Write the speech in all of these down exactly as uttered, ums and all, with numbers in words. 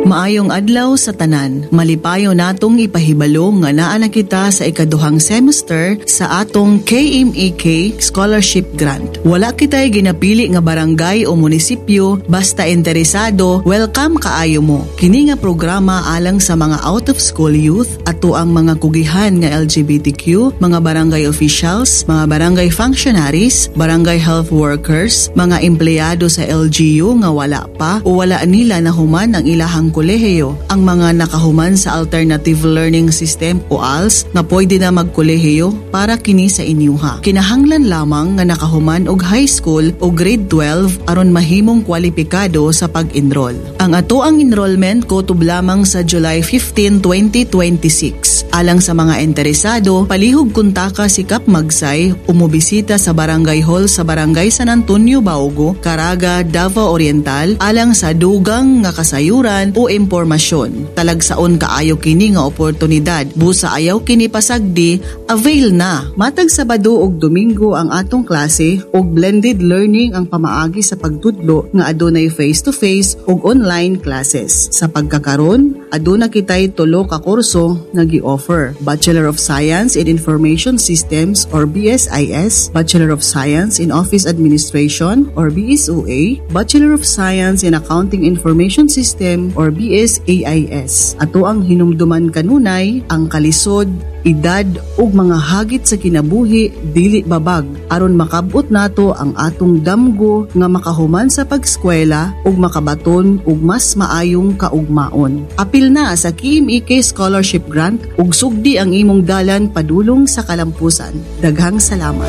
Maayong adlaw sa tanan. Malipayo natong ipahibalo nga naa na kita sa ikaduhang semester sa atong K M E K Scholarship Grant. Wala kitay ginapili nga barangay o munisipyo, basta interesado, welcome kaayo mo. Kini nga programa alang sa mga out of school youth ato ang mga kugihan nga L G B T Q, mga barangay officials, mga barangay functionaries, barangay health workers, mga empleyado sa L G U nga wala pa o wala nila nahuman ang ilahang kolehiyo, ang mga nakahuman sa Alternative Learning System o A L S nga pwede na magkolehiyo para kini sa inyuha. Kinahanglan lamang nga nakahuman og high school o grade twelve aron mahimong kwalipikado sa pag-enroll. Ang ato ang enrollment kutob lamang sa July fifteenth, twenty twenty-six. Alang sa mga interesado, palihog kuntaka si Kap Magsay o mobisita sa Barangay Hall sa Barangay San Antonio, Baugo, Caraga, Davao Oriental alang sa dugang nga kasayuran o impormasyon. Talagsaon kaayo kini nga oportunidad. Busa ayaw kini pasagdi, avail na. Matag Sabado ug Domingo ang atong klase ug blended learning ang pamaagi sa pagtudlo nga adunay face-to-face ug online classes. Sa pagkakaron, aduna kitay tulo ka kurso nga gi-offer. Bachelor of Science in Information Systems or B S I S, Bachelor of Science in Office Administration or B S O A, Bachelor of Science in Accounting Information System or B S A I S. Ato ang hinumduman kanunay ang kalisod, edad ug mga hagit sa kinabuhi dili babag aron makabot nato ang atong damgo nga makahuman sa pagskwela ug makabaton ug mas maayong kaugmaon. Apil na sa K M E K Scholarship Grant ug sugdi ang imong dalan padulong sa kalampusan. Daghang salamat.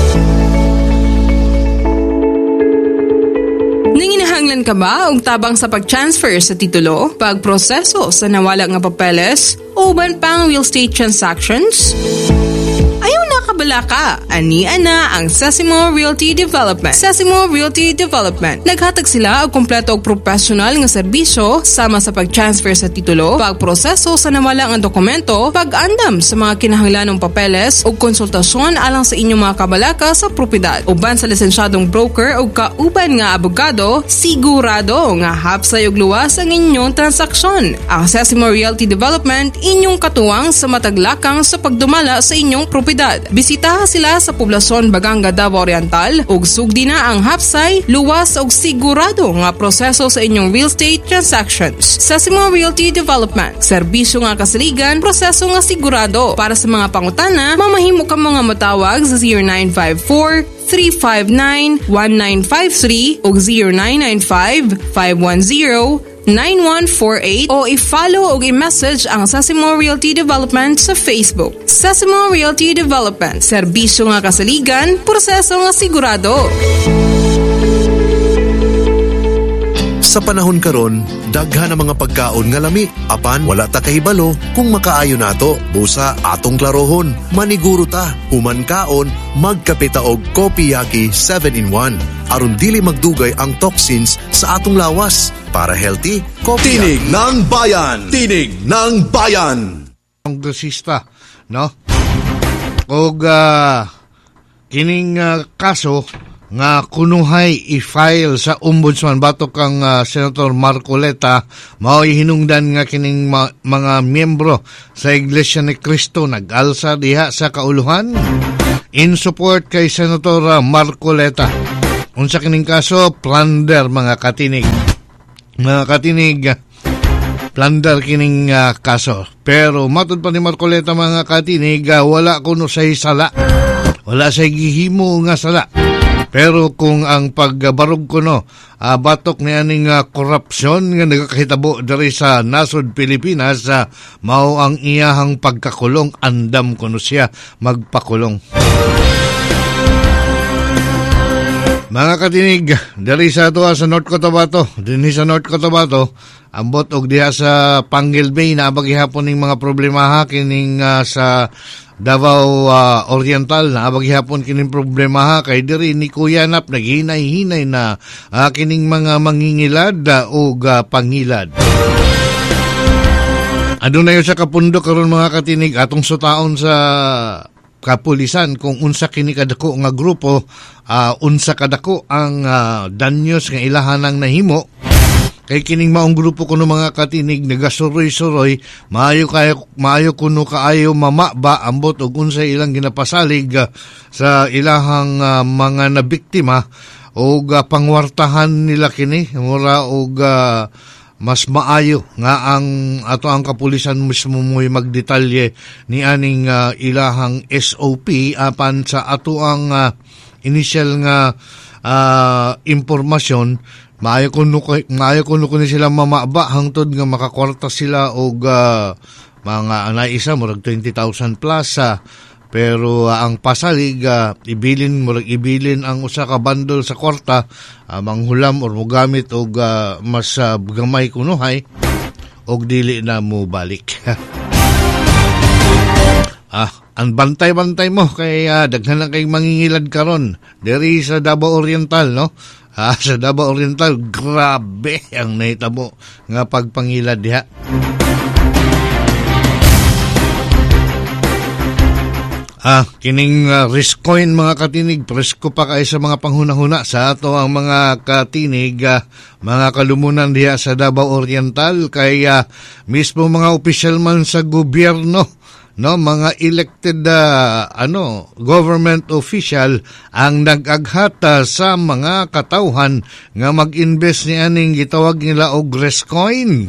Nanginahanglan ka ba og tabang sa pag-transfer sa titulo, pagproseso sa nawala nga papeles, o uban pang real estate transactions? Ayaw na kabala ka. Ania na ang Sesimo Realty Development. Sesimo Realty Development. Naghatag sila og kompleto og professional nga serbisyo sama sa pag-transfer sa titulo, pagproseso sa nawala nga dokumento, pag-andam sa mga kinahanglanong papeles ug konsultasyon alang sa inyong mga kabalaka sa propiedad. Uban sa lisensyadong broker ug kauban nga abogado, sigurado nga hapsay ug luwas ang inyong transaksyon. Ang Sesimo Realty Development inyong katuwang sa mataglakang sa pagdumala sa inyong propiedad. Bisitaha sila sa Poblasyon Baganga, Davao Oriental ug sugdi na ang hapsay, luwas ug sigurado nga proseso sa inyong real estate transactions. Sesimo Realty Development. Serbisyo nga kasaligan, proseso nga sigurado. Para sa mga pangutana, mamahimo ka mga matawag sa zero nine five four, three five nine, one nine five three o zero nine nine five, five one zero, nine one four eight o i-follow o i-message ang Sesimo Realty Development sa Facebook. Sesimo Realty Development. Serbisyo nga kasaligan, proseso nga sigurado. Sa panahon karon, daghan ang mga pagkaon nga lami. Apan wala ta kahibalo kung makaayo nato. Busa atong klarohon, maniguro ta. Human kaon, magkapita og Kopiyaki seven in one. Aron dili magdugay ang toxins sa atong lawas. Para healthy, Kopiyaki. Tinig ng Bayan! Tinig ng Bayan! Kongresista, no? Og uh, kining uh, kaso nga kunuhay i-file sa ombudsman batok kang uh, Senator Marcoleta mao'y hinungdan nga kining ma- mga miyembro sa Iglesia ni Cristo nag-alsa diha sa kauluhan in support kay Senator Marcoleta. Unsa kining kaso, plunder mga katinig. Mga katinig, plunder kining uh, kaso. Pero matud pa ni Marcoleta mga katinig, uh, wala kuno sa sala. Wala sa gihimo nga sala. Pero kung ang pagbarog ko no, uh, batok ni aning uh, korupsyon nga nagakahitabo diri sa nasod Pilipinas, uh, mao ang iyahang pagkakulong, andam kuno siya magpakulong. Mga katinig, diri sa ato sa North Cotabato, dinhi sa North Cotabato, ambot og diha sa Panggil Bay na abagihapon ning mga problema ha kining uh, sa Davao uh, Oriental na abagihapon kining problema ha kay diri ni Kuya Nap naghinay-hinay na uh, kining mga mangingilad uh, o uh, pangilad. Adunay sa kapundo karon mga katinig atong sutaon sa kapulisan kung unsa kini kadako nga grupo, uh, unsa kadako ang uh, danyos nga ilahanang nahimo kay kining maong grupo kuno mga katinig nagasuroy-suroy, maayo kayo maayo kuno kaayo mamaba ambot og unsay ilang ginapasalig uh, sa ilahang uh, mga nabiktima og uh, pangwartahan nila kini mura og uh, mas maayo nga ang ato ang kapulisan mismo mo'y magdetalye ni aning uh, ilahang S O P apan sa ato ang uh, initial nga uh, impormasyon maayo kuno maayo kuno kuno sila mamaba hangtod nga makakwarta sila og uh, mga anay isa murag twenty thousand plus uh, pero uh, ang pasalig uh, ibilin murag ibilin ang usa ka bundle sa kwarta uh, manghulam or mogamit og uh, mas uh, gamay kunuhay og dili na mo balik. ah ang bantay-bantay mo kay uh, daghan na kay mangingilad karon diri sa Davao Oriental, no? Ah, sa Davao Oriental grabe ang nahitabo nga pagpangilad diha. Ah, kining uh, risk coin mga katinig, presko pa kay sa mga panghuna-huna sa ato ang mga katinig, uh, mga kalumunan diha sa Davao Oriental kay uh, mismo mga opisyal man sa gobyerno, no, mga elected uh, ano, government official ang nag-aghata sa mga katawhan nga mag-invest ni aning gitawag nila og risk coin.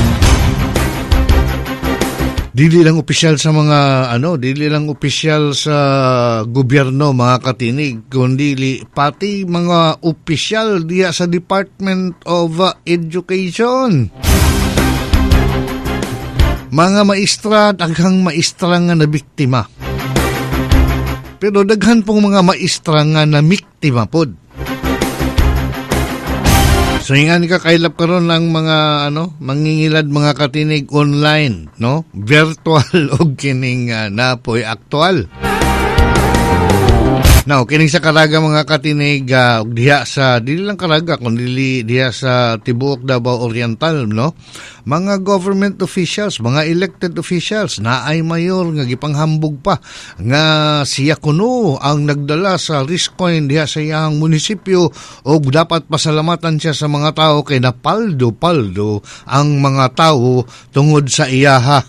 Dili lang opisyal sa mga ano, dili lang opisyal sa gobyerno mga katinig, kundi pati mga opisyal diya sa Department of Education. Mga maestra, daghang maestra nga nabiktima. Pero daghan pong mga maestra nga namiktima pod. So nga ni kakailap karon lang mga ano, mangingilad mga katinig online, no? Virtual og kining uh, napoy aktual. Now, kining sa Karaga mga katinig uh, diha sa dili lang Karaga kundi diha sa tibuok Davao Oriental, no? Mga government officials, mga elected officials naay mayor nga gipanghambog pa nga siya kuno ang nagdala sa risk coin diha sa iyang munisipyo og dapat pasalamatan siya sa mga tao kay napaldo-paldo ang mga tao tungod sa iyaha.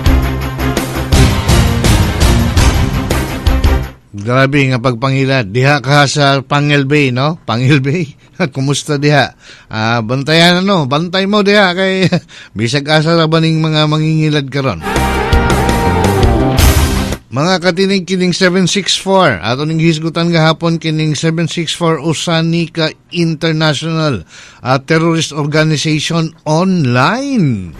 Grabe nga pagpangilad. Diha ka sa Pangil Bay, no? Pangil Bay. Kumusta diha? Ah, bantayan ano? Bantay mo diha kay bisag asa ra baning mga mangingilad karon. Mga katinig kining seven sixty-four. Ato ning hisgutan gahapon kining seven sixty-four Osanica International uh, Terrorist Organization online.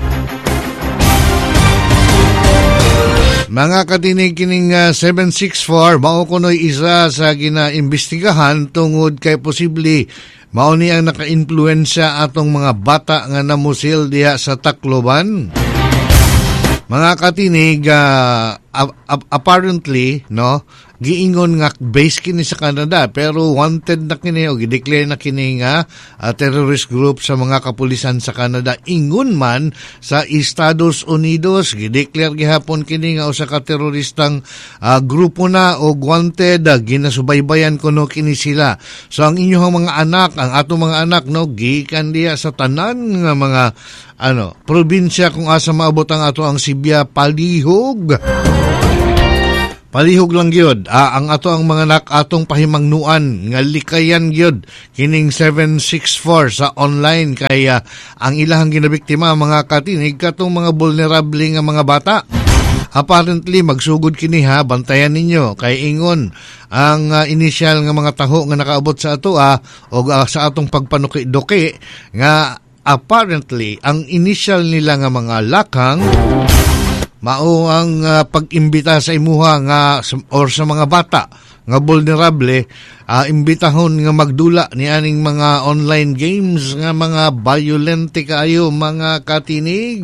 Mga katinig kining uh, seven sixty-four, mao kuno'y isa sa ginaimbestigahan tungod kay posible mao ni ang naka-influensya atong mga bata nga namusil diha sa Tacloban. Mga katinig, uh, apparently, no, giingon nga base kini sa Canada pero wanted na kini o gideclare na kini nga uh, terrorist group sa mga kapulisan sa Canada. Ingon man sa Estados Unidos gideclare gihapon kini nga usa ka teroristang uh, grupo na o wanted, uh, ginasubaybayan kuno kini sila. So ang inyong mga anak, ang atong mga anak, no, gikan diha sa tanan nga mga ano probinsya kung asa maabot ang ato ang Sibya, palihog. Palihog lang gyud. Ah, ang ato ang mga anak atong pahimangnuan nga likayan gyud kining seven sixty-four sa online kaya ang ilahang ginabiktima mga katinig katong mga vulnerable nga mga bata. Apparently magsugod kini ha, bantayan ninyo kay ingon ang uh, initial nga mga taho nga nakaabot sa ato ah, o uh, sa atong pagpanuki-duki nga apparently ang initial nila nga mga lakang mao ang uh, pag-imbita sa imuha nga or sa mga bata nga vulnerable, uh, imbitahon nga magdula ni aning mga online games nga mga violente kaayo mga katinig.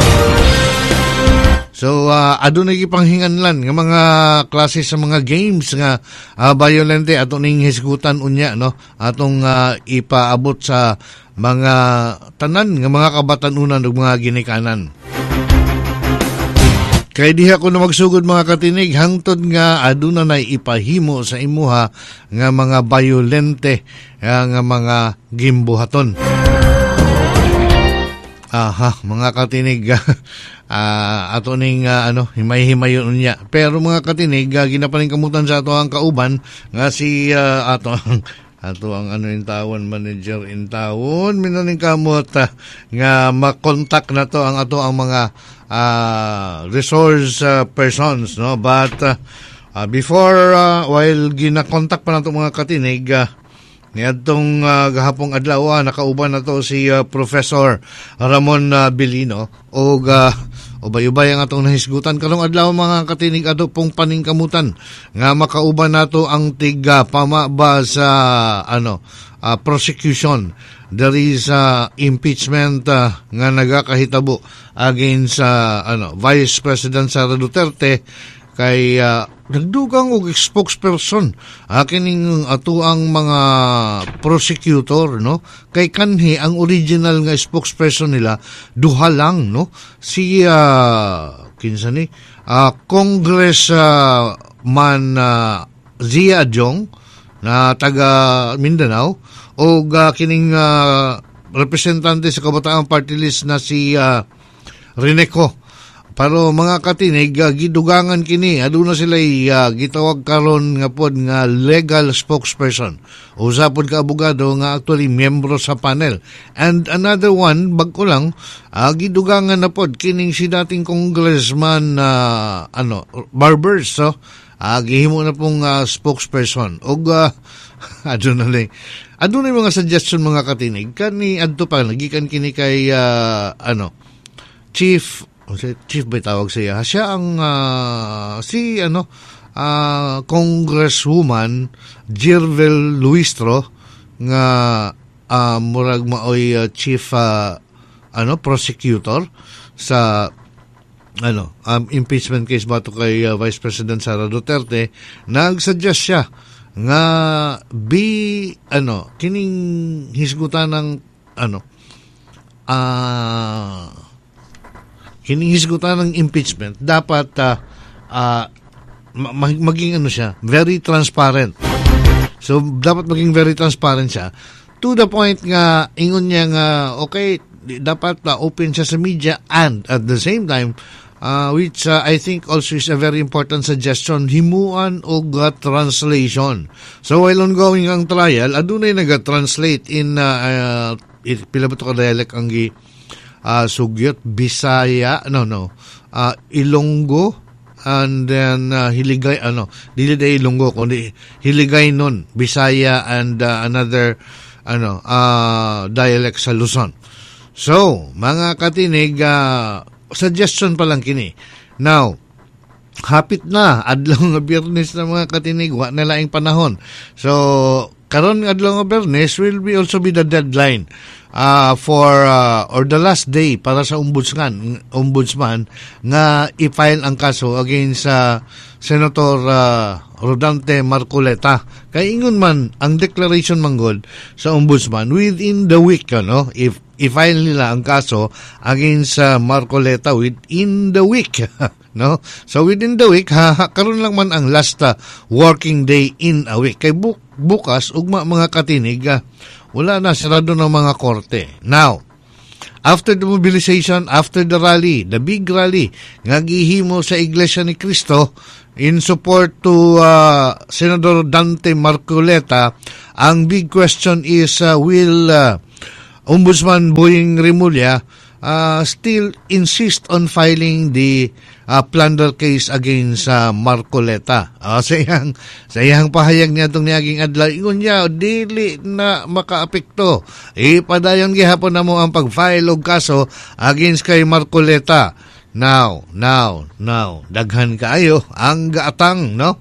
So uh, adunay gipanghinganlan nga mga klase sa mga games nga uh, violente ato ning hisgutan unya, no, atong uh, ipaabot sa mga tanan nga mga kabatanunan ug mga ginikanan. Kay diha ko na magsugod mga katinig hangtod nga aduna nay ipahimo sa imuha nga mga violente nga mga gimbuhaton. Aha, mga katinig, uh, ato ning uh, ano, himay-himayon niya. Pero mga katinig, uh, ginapaning kamutan sa ato ang kauban nga si uh, ato ang ato ang ano in tawon manager in tawon minaning kamot uh, nga makontak na to ang ato ang mga uh, resource uh, persons, no, but uh, uh, before uh, while gina-contact pa nato mga katinig, uh, niadtong uh, gahapong adlaw, nakauban na to si uh, Professor Ramon uh, Bilino o uh, ubay-ubay ang atong nahisgutan karong adlaw mga katinig ato pong paningkamutan nga makauban nato ang tiga pamaba sa ano uh, prosecution. There is uh, impeachment uh, nga nagakahitabo against uh, ano Vice President Sara Duterte kay uh, nagdugang og spokesperson akining ato ang mga prosecutor, no, kay kanhi ang original nga spokesperson nila duha lang, no, si uh, kinsa ni uh, Congressman uh, Zia Adjong na taga Mindanao o uh, kining uh, representante sa Kabataan Party List na si uh, Reneco. Pero mga katinig, uh, gidugangan kini, aduna sila uh, gitawag karon nga pod nga legal spokesperson. Usa pod ka abogado nga actually miyembro sa panel. And another one, bagko lang, uh, gidugangan na pod kining si dating congressman uh, ano, Barbers, so uh, gihimo na pong uh, spokesperson. Og uh, aduna lang. Aduna mga suggestion mga katinig kani adto pa nagikan kini kay uh, ano, Chief Chief ba tawag siya? Siya ang uh, si ano uh, Congresswoman Jirvel Luistro nga uh, murag maoy uh, chief uh, ano prosecutor sa ano um, impeachment case bato kay uh, Vice President Sara Duterte. Nagsuggest siya nga bi ano kining hisgutan ng ano ah uh, hinihisgutan ng impeachment, dapat uh, uh, maging ano siya, very transparent. So, dapat maging very transparent siya. To the point nga, ingon niya nga, okay, dapat uh, open siya sa media and at the same time, uh, which uh, I think also is a very important suggestion, himuan og uh, translation. So, while ongoing ang trial, adunay nag-translate in uh, uh, pila ba ito ka dialect ang gi Uh, Sugyot, Bisaya, no, no, uh, Ilonggo, and then uh, Hiligay, ano, dili day Ilonggo, kundi Hiligay nun, Bisaya, and uh, another, ano, uh, dialect sa Luzon. So, mga katinig, uh, suggestion pa lang kini. Now, hapit na, adlaw nga Biyernes na mga katinig, wa na laing panahon. So, karon adlaw nga Biyernes will be also be the deadline uh, for uh, or the last day para sa ombudsman ombudsman nga i-file ang kaso against uh, Senator uh, Rodante Marcoleta. Kay ingon man ang declaration manggod sa ombudsman within the week, ano, if i-file nila ang kaso against uh, Marcoleta within the week. No? So within the week, ha, ha karon lang man ang last uh, working day in a week. Kay bu- bukas ugma mga katinig, uh, wala na, sarado ng mga korte. Now, after the mobilization, after the rally, the big rally nga gihimo sa Iglesia ni Cristo in support to uh, Senator Dante Marcoleta, ang big question is uh, will uh, Ombudsman Boying Rimulya uh, still insist on filing the uh, plunder case against uh, Marcoleta. Uh, sa iyang, sa iyang pahayag niya itong niyaging adlaw, ingon niya, dili na makaapekto. Ipadayon gihapon na mo ang pag-file og kaso against kay Marcoleta. Now, now, now, daghan kaayo ang gaatang, no?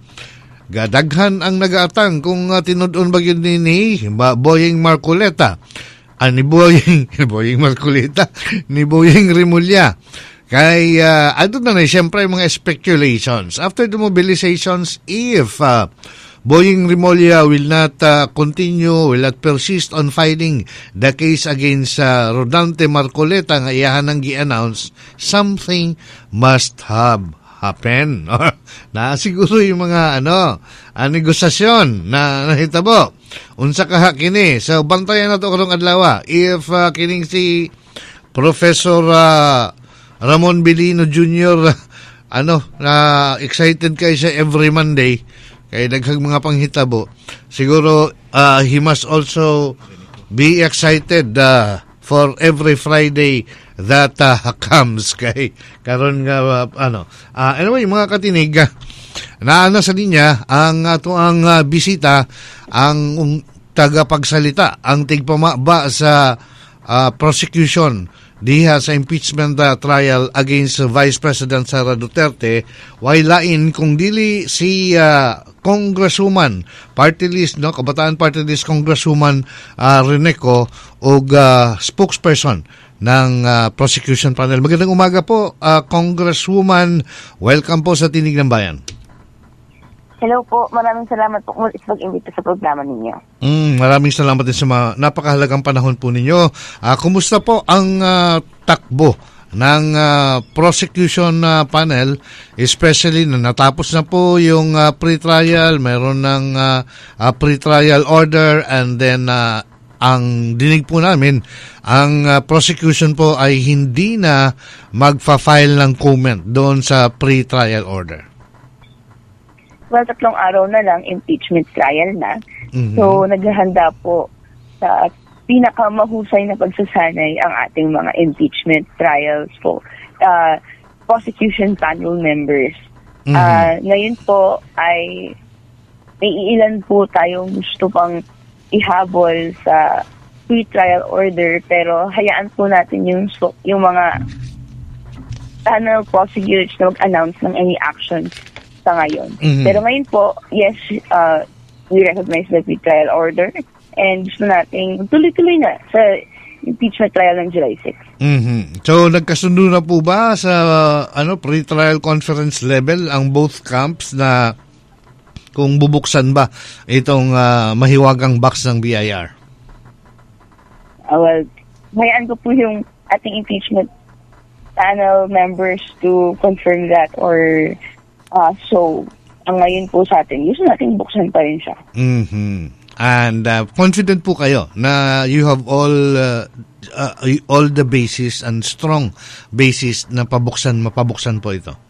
Gadaghan ang nagaatang kung uh, tinud-on ba yun ni Boying Marcoleta. Ah, ni Boying, Boying Marcoleta, ni Boying Rimulya. Kay, uh, ano na na, siyempre, mga speculations. After the mobilizations, if uh, Boying Rimulya will not uh, continue, will not persist on filing the case against uh, Rodante Marcoleta nga iyahan ang gi-announce, something must have happen. Na siguro yung mga ano, uh, negosasyon na nahitabo. Unsa kaha kini. So bantayan nato karong adlaw if uh, kining si Professor uh, Ramon Bilino Junior ano, na excited kayo sa every Monday, kaya daghang mga panghitabo. Siguro, uh, he must also be excited uh, for every Friday that uh, comes kay karon nga uh, ano uh, anyway mga katinig, uh, naana sa linya ang ato ang uh, bisita ang um, tagapagsalita ang tigpamaba sa uh, prosecution diha sa impeachment uh, trial against uh, Vice President Sara Duterte, wailain kung dili si uh, Congresswoman party list no Kabataan Party List Congresswoman uh, Reneco og uh, spokesperson ng uh, prosecution panel. Magandang umaga po, uh, Congresswoman. Welcome po sa Tinig ng Bayan. Hello po. Maraming salamat po kung pag-imbita sa programa ninyo. Mm, maraming salamat din sa mga napakahalagang panahon po ninyo. Uh, kumusta po ang uh, takbo ng uh, prosecution uh, panel, especially na natapos na po yung uh, pre-trial, mayroon ng uh, uh, pre-trial order, and then uh, ang dinig po namin, ang uh, prosecution po ay hindi na magfa-file ng comment doon sa pre-trial order. Well, tatlong araw na lang, impeachment trial na. Mm-hmm. So, naghahanda po sa pinakamahusay na pagsasanay ang ating mga impeachment trials po. Uh, prosecution panel members. Mm-hmm. Uh, ngayon po ay may ilan po tayong gusto pang ihabol sa pre-trial order, pero hayaan po natin yung yung mga panel prosecutors na mag-announce ng any action sa ngayon. Mm-hmm. Pero ngayon po, yes, uh, we recognize the pre-trial order and gusto nating tuloy-tuloy na sa impeachment trial ng July sixth. Mm-hmm. So, nagkasundo na po ba sa uh, ano pre-trial conference level ang both camps na kung bubuksan ba itong uh, mahiwagang box ng B I R? Uh, well, hayaan ko po yung ating impeachment panel members to confirm that, or uh, so, ang ngayon po sa atin, gusto natin buksan pa rin siya. Mm-hmm. And uh, confident po kayo na you have all uh, uh, all the basis and strong basis na pabuksan, mapabuksan po ito?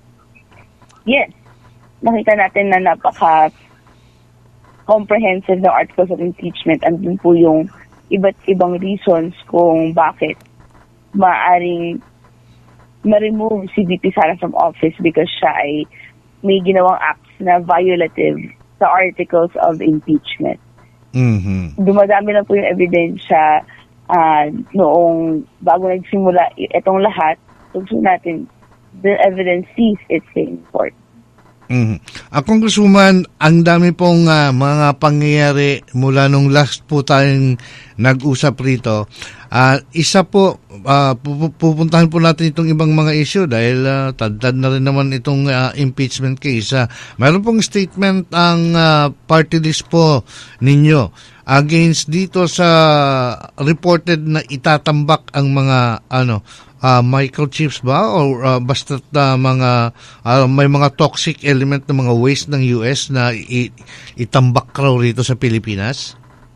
Yes. Nakita natin na napaka comprehensive na articles of impeachment. Andun po yung iba't ibang reasons kung bakit maaring ma-remove si V P Sara from office because siya ay may ginawang acts na violative sa articles of impeachment. Mm-hmm. Dumadami na po yung ebidensya uh, noong bago nagsimula itong lahat. Gusto natin, the evidence sees its in court. Mm-hmm. Uh, Congresswoman, ang dami pong uh, mga pangyayari mula nung last po tayong nag-usap rito. Uh, isa po, uh, pupuntahan po natin itong ibang mga issue dahil uh, tad-tad na rin naman itong uh, impeachment case. Uh, mayroon pong statement ang uh, party list po ninyo against dito sa reported na itatambak ang mga ano Uh, microchips ba o uh, basta uh, mga uh, may mga toxic element ng mga waste ng U S na i- itambak raw rito sa Pilipinas?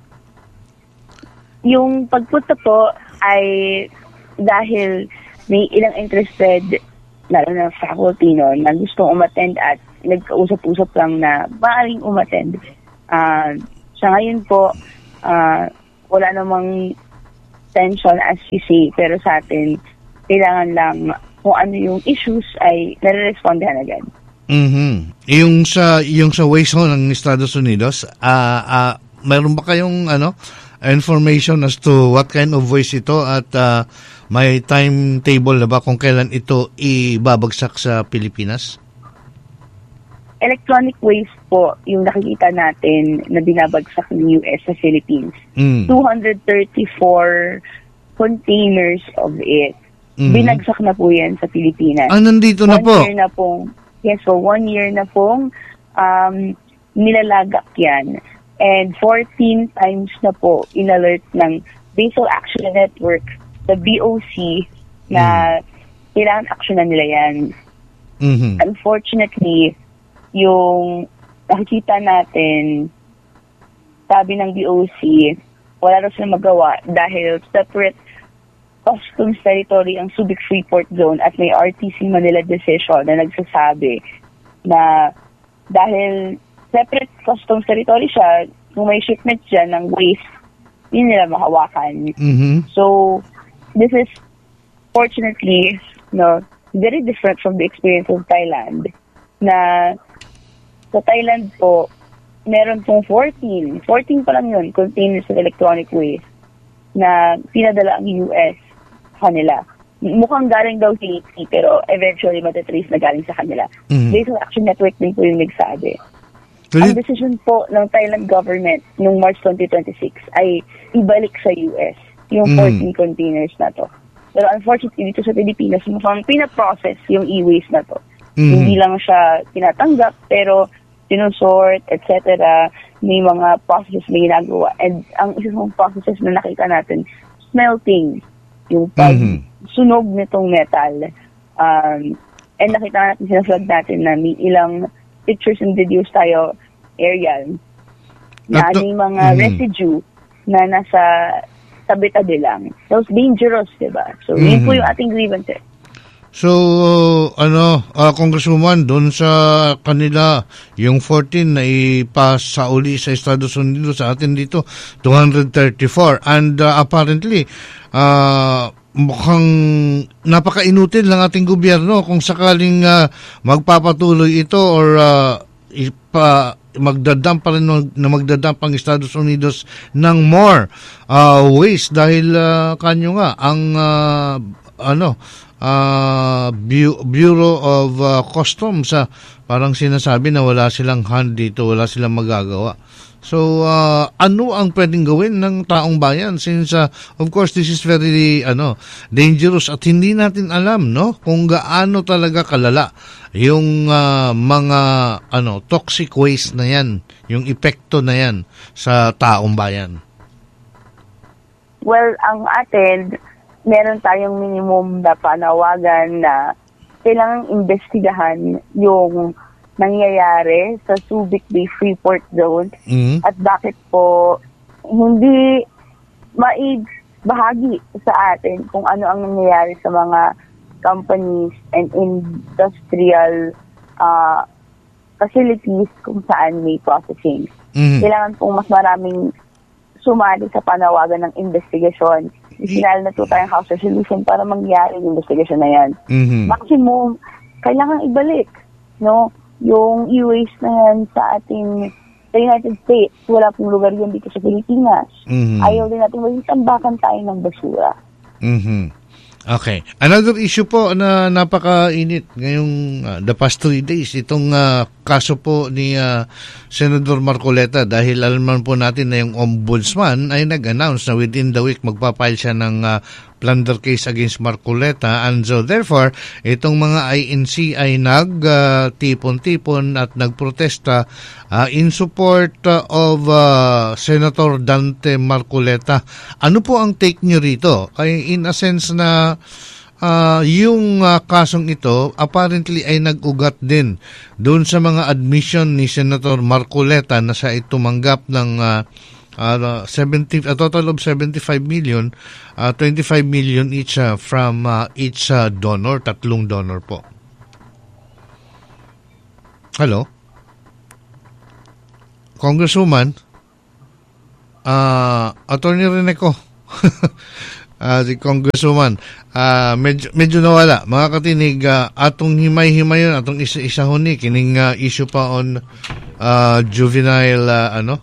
Yung pagpunta po ay dahil may ilang interested, lalo na faculty no, na gustong umattend at nagkausap-usap lang na maaaring umattend. Uh, sa ngayon po, uh, wala namang tension as you say, pero sa atin, kailangan lang kung ano yung issues ay nare-respondahan agad. Mhm. Yung sa yung sa waste ho ng Estados Unidos, ah uh, uh, mayroon ba kayong ano information as to what kind of waste ito at uh, may timetable na ba kung kailan ito ibabagsak sa Pilipinas? Electronic waste po yung nakikita natin na binabagsak ng U S sa Philippines. Mm. two hundred thirty-four containers of it. Mm-hmm. Binagsak na po yan sa Pilipinas. Ah, nandito na one po? Year na pong, yes, so one year na pong um, nilalagak yan. And fourteen times na po in-alert ng Basel Action Network, the B O C, na mm. kailangan aksyonan nila yan. Mm-hmm. Unfortunately, yung nakikita natin, sabi ng B O C, wala rin silang magawa dahil separate customs territory ang Subic Freeport Zone at may R T C Manila decision na nagsasabi na dahil separate customs territory siya, kung may shipment dyan ng waste, hindi nila mahawakan. Mm-hmm. So, this is fortunately, no, very different from the experience of Thailand. Na sa Thailand po, meron pong fourteen, fourteen pa lang yun, containers of electronic waste na pinadala ang U S kanila. Mukhang galing daw sa eighty, pero eventually matatrace na galing sa kanila. Mm-hmm. Based on Action Network din po yung nagsabi. Tuloy- Ang decision po ng Thailand government noong March twenty twenty-six ay ibalik sa U S yung fourteen Mm. containers na to. Pero unfortunately, dito sa Pilipinas, mukhang pinaprocess yung e-waste na to. Mm. Hindi lang siya tinatanggap, pero sinusort, et cetera. May mga processes na ginagawa. And ang isa sa processes na nakita natin, smelting. Yung pag-sunog nitong metal. Um, and nakita natin, sinaflag natin na may ilang pictures and videos tayo, aerial, na Ato- may mga Mhm. residue na nasa tabi-tabi lang. Those dangerous, diba? So, yun po yung ating grievance. Eh. So, ano, uh, Congresswoman, doon sa kanila, yung fourteen na ipasa uli sa Estados Unidos, sa atin dito, two hundred thirty-four. And uh, apparently, uh, mukhang napaka-inutil ng ating gobyerno kung sakaling uh, magpapatuloy ito or uh, ipa, magdadamp pa rin na magdadamp ang Estados Unidos ng more uh, waste dahil uh, kanyo nga ang uh, ano uh, Bu- Bureau of uh, Customs uh, parang sinasabi na wala silang hand dito, wala silang magagawa. So uh, ano ang pwedeng gawin ng taong bayan since uh, of course this is very ano dangerous at hindi natin alam no kung gaano talaga kalala yung uh, mga ano toxic waste na yan, yung epekto na yan sa taong bayan. Well, ang atin, meron tayong minimum na panawagan na kailangang investigahan yung nangyayari sa Subic Bay Freeport Zone Mm-hmm. at bakit po hindi maibahagi sa atin kung ano ang nangyayari sa mga companies and industrial uh, facilities kung saan may processing. Mm-hmm. Kailangan pong mas maraming sumali sa panawagan ng investigasyon. Isinal na po tayong House Resolution para mangyari yung investigation na yan. Mm-hmm. Maximum, kailangan ibalik no yung e-waste na yan sa ating sa United States. Wala pong lugar yan dito sa Pilipinas. Mm-hmm. Ayaw din natin maging tambakan tayo ng basura. Mm-hmm. Okay. Another issue po na napakainit ngayong uh, the past three days, itong uh, kaso po ni uh, Senador Marcoleta dahil alam po natin na yung ombudsman ay nag-announce na within the week magpapile siya ng uh, plunder case against Marcoleta and so therefore itong mga I N C ay nag-tipon-tipon uh, at nagprotesta uh, in support uh, of uh, Senator Dante Marcoleta. Ano po ang take nyo rito? Ay in a sense na Uh, yung uh, kasong ito apparently ay nag-ugat din doon sa mga admission ni Senator Marcoleta na siya ay tumanggap ng uh, uh, seventy, a total of seventy-five million, uh, twenty-five million each uh, from uh, each uh, donor, tatlong donor po. Hello? Congresswoman, uh, Attorney Reneco. Uh, si Congresswoman, uh, medyo, medyo nawala. Mga katinig, uh, atong himay-himay yun, atong isa-isa huni, kining uh, issue pa on uh, juvenile, uh, ano,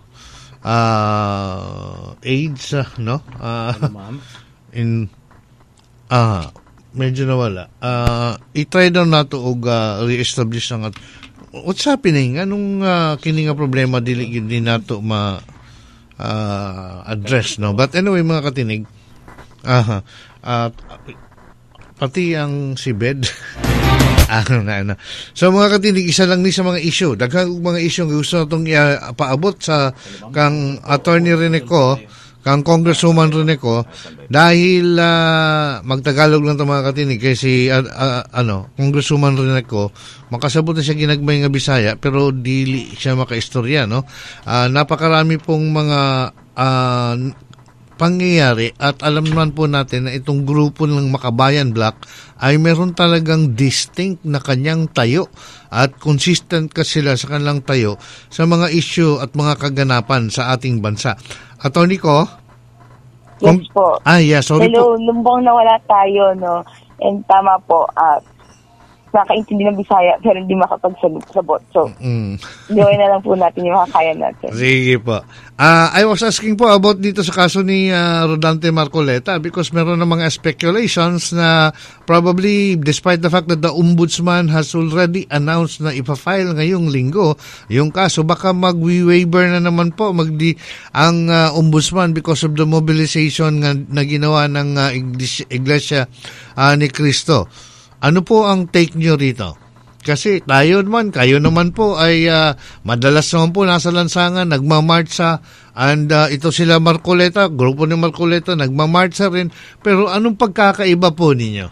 uh, AIDS, uh, no? Uh, in, ah, uh, medyo nawala. Uh, i-try daw nato og uh, re-establish ang, what's happening? Anong uh, kining nga problema, dili yun din nato ma, uh, address, no? But anyway, mga katinig, aha, at uh, pati ang si Bed. ano na, ano. So mga katinig, isa lang ni sa mga issue. Daghang mga issue nga gusto natong uh, paabot sa kang Attorney Reneco, kang Congresswoman Reneco, dahil uh, magtagalog lang ito mga katinig kasi uh, uh, ano, Congresswoman Reneco, makasabot na siya ginagmay nga Bisaya pero dili siya makaistorya, no? Uh, napakarami pong mga uh, pangyayari at alam naman po natin na itong grupo ng Makabayan Black ay meron talagang distinct na kanyang tayo at consistent ka sila sa kanilang tayo sa mga issue at mga kaganapan sa ating bansa. Attorney ko? Yes po. Ah, yeah, sorry Hello, po. lumbong nawala tayo, no? And tama po, ah, nakaintindi ng Bisaya pero hindi makapagsagot. So, Mm. gawin na lang po natin yung makakaya natin. Sige po. Uh, I was asking po about dito sa kaso ni uh, Rodante Marcoleta because meron ng mga speculations na probably despite the fact that the Ombudsman has already announced na ipa-file ngayong linggo yung kaso, baka mag-waiver na naman po magdi ang uh, Ombudsman because of the mobilization nga, na ginawa ng uh, Iglesia, Iglesia uh, ni Cristo. Ano po ang take nyo rito? Kasi tayo naman, kayo naman po ay uh, madalas naman po nasa lansangan, nagmamarcha, and uh, ito sila Marcoleta, grupo ni Marcoleta, nagmamarcha rin. Pero anong pagkakaiba po ninyo?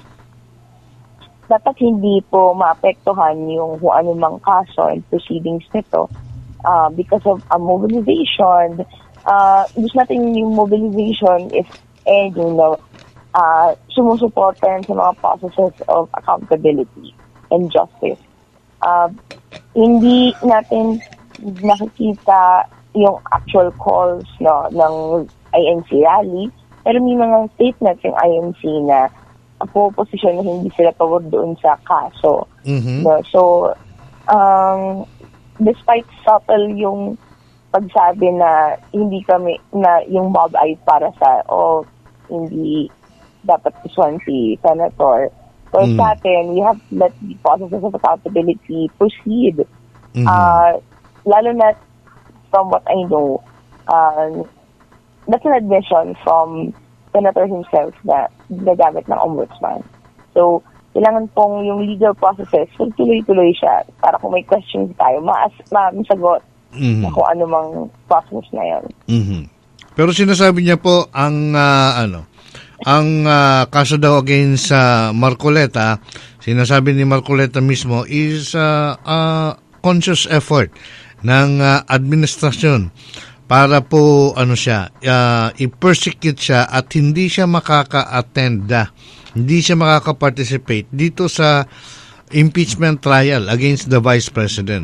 Dapat hindi po maapektuhan yung kung anumang kaso and proceedings nito uh, because of a mobilization. Uh, gusto natin yung mobilization if eh, you know, uh, sumusuportan sa mga processes of accountability and justice. Uh, hindi natin nakikita yung actual calls no, ng I N C rally, pero may mga statements yung I N C na po posisyon na hindi sila pawag doon sa kaso. Mm-hmm. No? So, um, despite subtle yung pagsabi na hindi kami, na yung mob ay para sa, o hindi dapat isuan si Senator. So mm. sa atin, we have to let the processes of accountability proceed. Mm-hmm. Uh, lalo na from what I know, uh, that's an admission from Senator himself na ginagamit ng Ombudsman. So, kailangan pong yung legal processes, so tuloy-tuloy siya para kung may questions tayo, maas, masagot mm-hmm. na kung anumang process na yun. Mm-hmm. Pero sinasabi niya po ang uh, ano, ang uh, kaso daw against sa uh, Marcoleta, sinasabi ni Marcoleta mismo is uh, uh, conscious effort ng uh, administrasyon para po ano siya, uh, i-persecute siya at hindi siya makaka-attend, uh, hindi siya makaka-participate dito sa impeachment trial against the Vice President.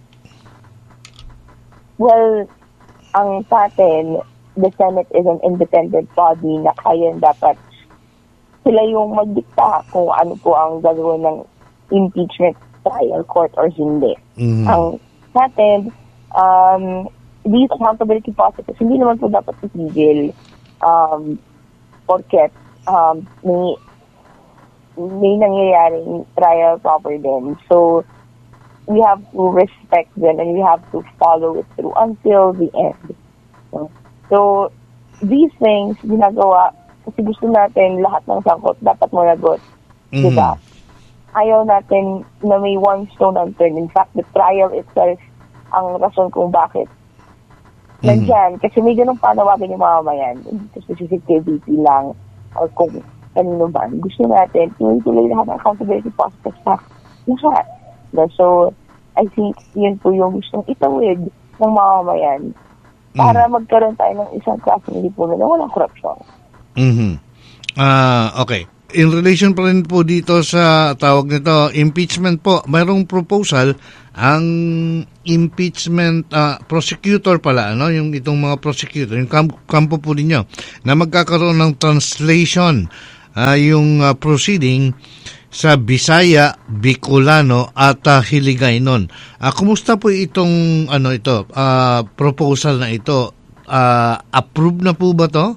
Well, ang sa atin, the Senate is an independent body na kaya dapat sila yung magdikta kung ano po ang gagawin ng impeachment trial court or hindi. Mm-hmm. Ang sa atin, um, these accountability processes, hindi naman po dapat itigil um, porket um, may, may nangyayaring trial proper din. So, we have to respect them and we have to follow it through until the end. So, So, these things, ginagawa, kasi gusto natin lahat ng sangkot dapat managot. Mm-hmm. Diba? Ayaw natin na may one stone unturned. In fact, the trial itself, ang rason kung bakit. Mm-hmm. Nandyan, kasi may ganung panawagan yung mamamayan. Hindi specific K V P lang, or kung kanino ba. Gusto natin, tuloy-tuloy lahat ng accountability process sa lahat. So, I think yun po yung gustong itawid ng mamamayan para mm. magkaroon tayo ng isang klaseng lipunan na walang korupsyon. Mm-hmm. Uh, okay. In relation pa rin po dito sa tawag nito, impeachment po, mayroong proposal ang impeachment uh, prosecutor pala, ano, yung itong mga prosecutor, yung kamp- kampo po ninyo, na magkakaroon ng translation uh, yung uh, proceeding sa Bisaya, Bicolano at uh, Hiligaynon. Uh, kumusta po itong ano ito, uh, proposal na ito? Uh, approve na po ba to?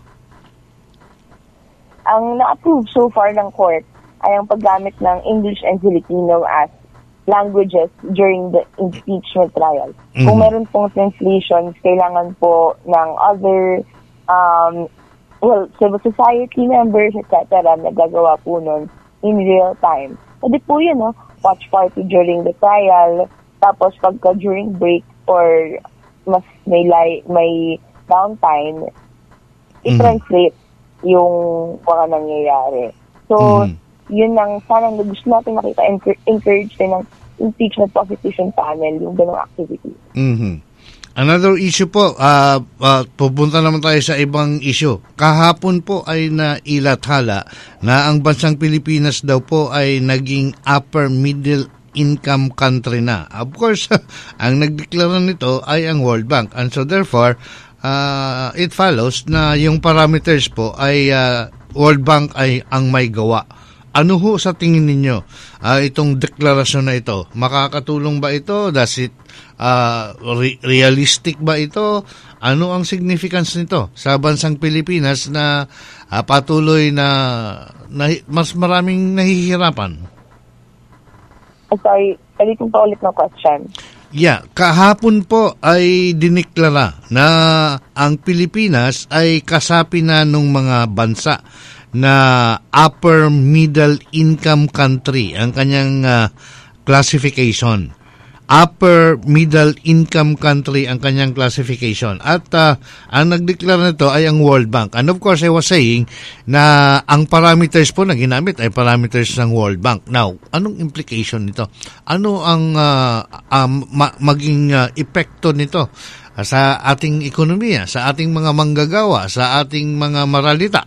Ang na-approve so far ng court ay ang paggamit ng English and Filipino as languages during the impeachment trial. Mm-hmm. Kung meron pong translations, kailangan po ng other um, well, civil society members, et cetera na gagawa po nun in real time. Pwede po yun, no? Watch party during the trial, tapos pagka during break or mas may li- may downtime, mm-hmm. i-translate yung mga nangyayari. So, mm-hmm. yun ang sana gusto natin makita, encourage din ng impeachment prosecution panel, yung ganong activity. Mm-hmm. Another issue po, uh, uh, pupunta naman tayo sa ibang issue. Kahapon po ay nailathala na ang bansang Pilipinas daw po ay naging upper middle income country na. Of course, ang nagdeklara nito ay ang World Bank. And so therefore, uh, it follows na yung parameters po ay uh, World Bank ay ang may gawa. Ano ho sa tingin ninyo uh, itong deklarasyon na ito? Makakatulong ba ito? Does it uh, re- realistic ba ito? Ano ang significance nito sa bansang Pilipinas na uh, patuloy na, na mas maraming nahihirapan? Sorry, pwede kong paulit ng question. Yeah, kahapon po ay diniklara na ang Pilipinas ay kasapi na ng mga bansa na upper middle income country ang kanyang uh, classification. Upper middle income country ang kanyang classification. At uh, ang nagdeklara nito ay ang World Bank. And of course, I was saying na ang parameters po na ginamit ay parameters ng World Bank. Now, anong implication nito? Ano ang uh, um, ma- maging uh, epekto nito sa ating ekonomiya, sa ating mga manggagawa, sa ating mga maralita?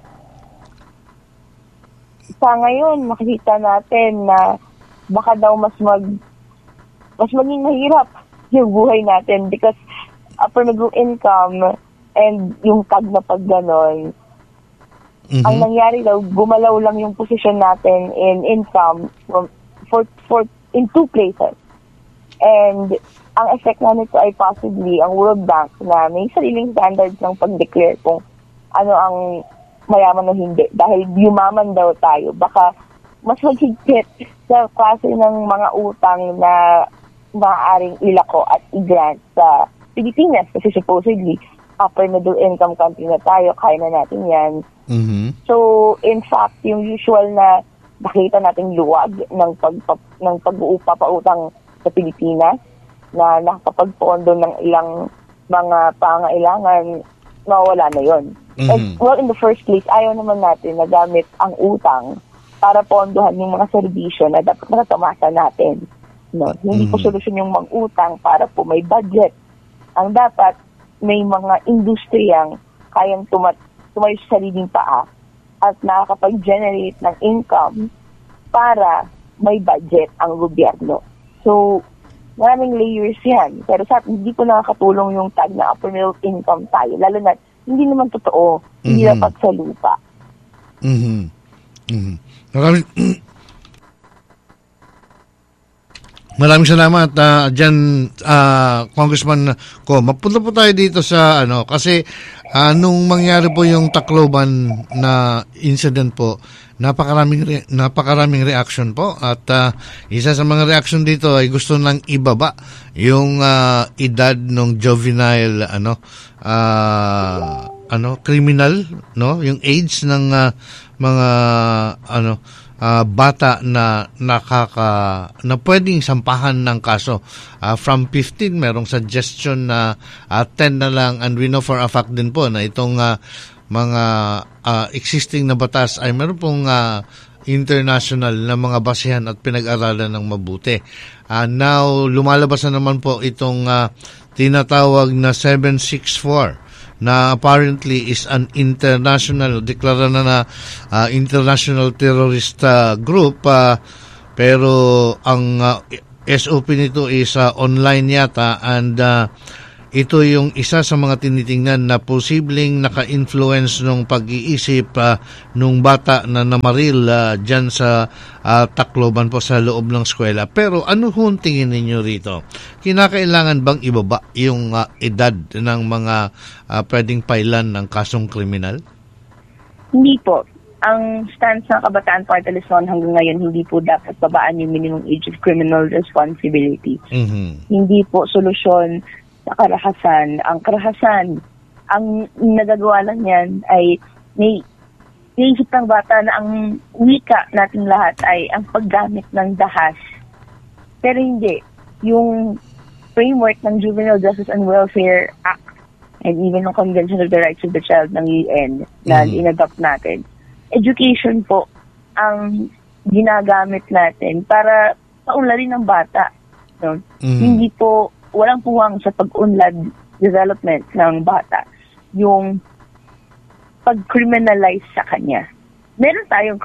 Sa ngayon, makikita natin na baka daw mas mag mas maging mahirap yung buhay natin because upper middle income and yung tag na pag ganon, mm-hmm. ang nangyari daw, gumalaw lang yung position natin in income from, for, for, in two places. And ang effect na nito ay possibly ang World Bank na may sariling standards ng pag-declare kung ano ang mayaman o hindi. Dahil yumaman daw tayo, baka mas maghigpit sa klase ng mga utang na maaaring ilako at i-grant sa Pilipinas. Kasi supposedly, upper middle income country na tayo, kaya na natin yan. Mm-hmm. So, in fact, yung usual na nakita nating luwag ng, pagpa, ng pag-uupa pa utang sa Pilipinas na nakapagpondo ng ilang mga pangailangan, mawala na yon. Mm-hmm. And, well, in the first place, ayaw naman natin na gamit ang utang para pondohan yung mga serbisyo na dapat nakatamasa natin. No? Hindi Mm-hmm. po solusyon yung mag-utang para po may budget. Ang dapat, may mga industriyang kayang tumat- tumayo sa sariling paa at nakakapag-generate ng income para may budget ang gobyerno. So, maraming layers yan. Pero sa hindi po nakakatulong yung tag na upper middle income tayo. Lalo na, hindi naman totoo. Hindi Mm-hmm. dapat sa lupa. Mm-hmm. Mm-hmm. Maraming, maraming salamat uh, dyan, uh, Congressman ko. Mapunta po tayo dito sa ano, kasi uh, nung mangyari po yung Tacloban na incident po, napakaraming re- napakaraming reaction po at uh, isa sa mga reaction dito ay gusto nang ibaba yung uh, edad ng juvenile ano uh, ano criminal, no, yung age ng uh, mga ano uh, bata na nakaka na pwedeng sampahan ng kaso. Uh, from fifteen merong suggestion na uh, ten na lang, and we know for a fact din po na itong uh, mga uh, existing na batas ay meron pong uh, international na mga basehan at pinag-aralan ng mabuti. Uh, now, lumalabas na naman po itong uh, tinatawag na seven sixty-four na apparently is an international, deklara na na uh, international terrorist uh, group, uh, pero ang uh, S O P nito is uh, online yata, and uh, ito yung isa sa mga tinitingnan na posibleng naka-influence ng pag-iisip uh, nung bata na namaril uh, dyan sa uh, Tacloban po sa loob ng eskwela. Pero ano hong tingin ninyo rito? Kinakailangan bang ibaba yung uh, edad ng mga uh, pwedeng pailan ng kasong kriminal? Hindi po. Ang stance ng Kabataan Party List hanggang ngayon, hindi po dapat babaan yung minimum age of criminal responsibility. Mm-hmm. Hindi po solusyon sa karahasan. Ang karahasan, ang nagagawa lang yan ay may naisip ng bata na ang wika natin lahat ay ang paggamit ng dahas. Pero hindi. Yung framework ng Juvenile Justice and Welfare Act and even ng Convention of the Rights of the Child ng U N na mm-hmm. in-adopt natin, education po ang ginagamit natin para paunlarin ng bata. No? Mm-hmm. Hindi po walang puwang sa pag-unlad development ng bata yung pag-criminalize sa kanya. Meron tayong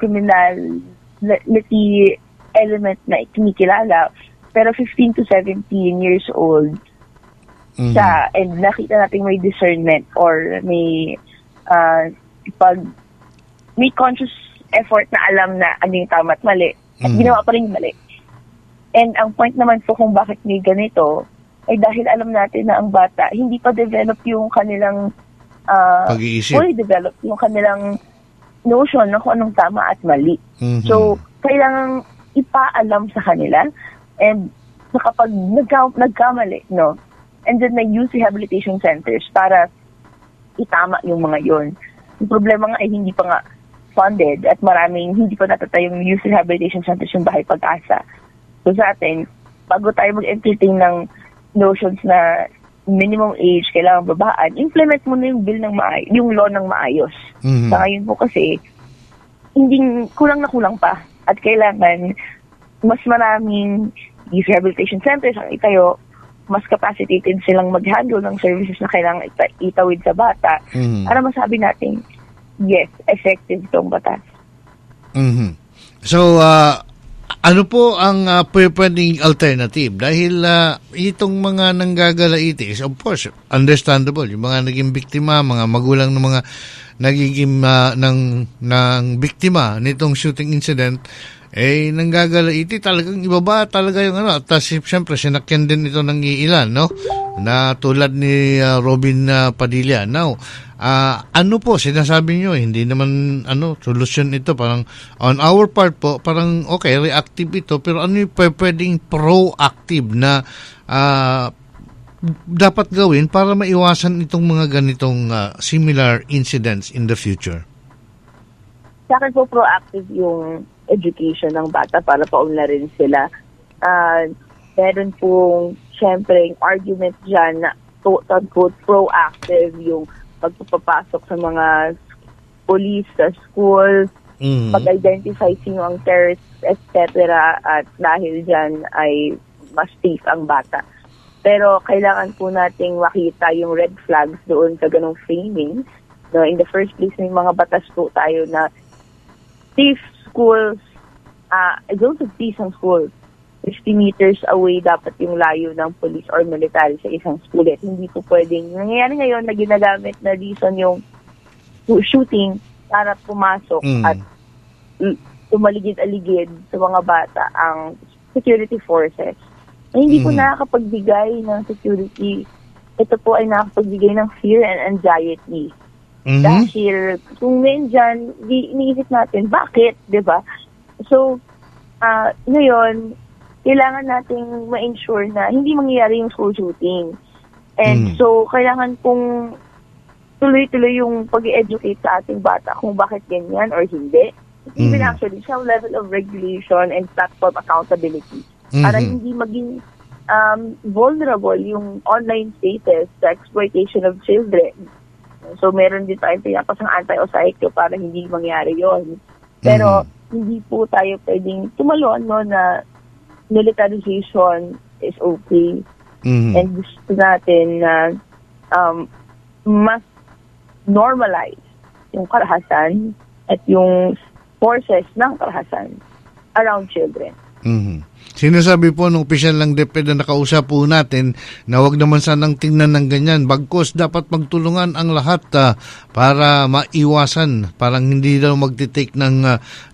criminality element na kinikilala, pero fifteen to seventeen years old mm-hmm. siya, and nakita natin may discernment or may uh, pag may conscious effort na alam na ano yung tama at mali at mm-hmm. ginawa pa rin yung mali. And ang point naman po kung bakit may ganito ay dahil alam natin na ang bata hindi pa develop yung kanilang uh, pag-iisip, fully develop yung kanilang notion na kung anong tama at mali. Mm-hmm. So, kailangan ipaalam sa kanila, and na kapag nagka, nagkamali, no, and then may youth rehabilitation centers para itama yung mga yon. Yung problema nga ay hindi pa nga funded at maraming hindi pa natatayong youth rehabilitation centers yung Bahay Pag-asa. So sa atin, bago tayo mag-entertain ng notions na minimum age kailangan babaan, implement mo na yung bill ng maayos, yung law ng maayos. Mm-hmm. Sa ngayon po kasi, hindi, kulang na kulang pa. At kailangan mas maraming youth rehabilitation centers ang itayo, mas capacitated silang mag-handle ng services na kailangan ita- itawid sa bata mm-hmm. para masabi natin, yes, effective itong batas. Mm-hmm. So, uh, ano po ang uh, pwedeng alternative? Dahil uh, itong mga nanggagalaiti is, of course, understandable. Yung mga naging biktima, mga magulang ng mga nagiging uh, ng, ng biktima nitong shooting incident, eh, nanggagalaiti, talagang ibaba talaga yung ano. At uh, siyempre, sinakyan din ito ng iilan, no? Na tulad ni uh, Robin uh, Padilla. Now, uh, ano po, sinasabi nyo, hindi naman, ano, solusyon ito. Parang, on our part po, parang, okay, reactive ito. Pero ano yung pwedeng proactive na uh, dapat gawin para maiwasan itong mga ganitong uh, similar incidents in the future? Sa akin po, proactive yung education ng bata para paunlarin sila. Uh, meron pong, syempre, yung argument dyan na quote-unquote proactive yung pagpapasok sa mga police sa schools, mm-hmm. pag-identify sino ang terrorists, et cetera. At dahil dyan ay mas safe ang bata. Pero kailangan po nating makita yung red flags doon sa ganong framing. No, in the first place, may mga batas po tayo na safe schools, uh, zones of peace ang schools. fifty meters away dapat yung layo ng police or military sa isang school. At hindi po pwedeng, nangyayari ngayon na ginagamit na reason yung shooting para pumasok mm. at tumaligid-aligid sa mga bata ang security forces. Na hindi mm. po nakakapagbigay ng security. Ito po ay nakakapagbigay ng fear and anxiety. Mm-hmm. Dahil kung nandyan, di, iniisip natin, bakit? Diba? So, uh, ngayon, kailangan nating ma-ensure na hindi mangyayari yung school shooting. And mm. so, kailangan kung tuloy-tuloy yung pag-educate sa ating bata kung bakit ganyan or hindi. Even mm. actually, some level of regulation and platform accountability mm-hmm. para hindi maging um, vulnerable yung online spaces sa exploitation of children. So, meron din tayong pinapasang anti-osaikyo para hindi mangyari yon. Pero, mm-hmm. hindi po tayo pwedeng tumalon, no, na militarization is okay. Mm-hmm. And gusto natin na um, mas normalize yung karahasan at yung forces ng karahasan around children. Mm-hmm. Sinasabi po ng opisyal ng DepEd na nakausap po natin na wag naman sanang tingnan ng ganyan. Bagkus dapat magtulungan ang lahat uh, para maiwasan. Parang hindi daw magtitake ng uh,